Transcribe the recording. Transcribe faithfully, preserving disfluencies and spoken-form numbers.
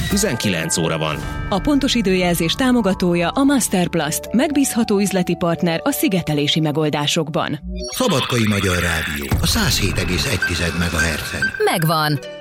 tizenkilenc óra van. A pontos időjelzés támogatója a Masterplast, megbízható üzleti partner a szigetelési megoldásokban. Szabadkai Magyar Rádió, a száz hét egész egy megahertzen. Megvan.